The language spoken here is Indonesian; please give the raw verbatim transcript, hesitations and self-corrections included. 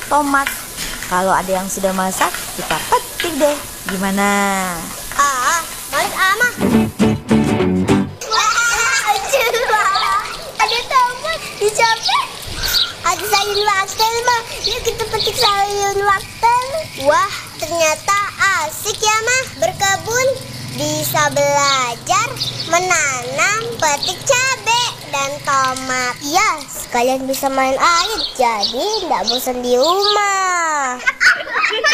tomat. Kalau ada yang sudah masak, kita petik deh. Gimana? Ah, balik ama. Ada tomat, dicapai. Ada sayur wortel mah. Yuk kita petik sayur wortel. Wah, ternyata asik ya mah berkebun. Bisa belajar menanam, petik cabai dan tomat. Iya, sekalian bisa main air, jadi nggak bosan di rumah.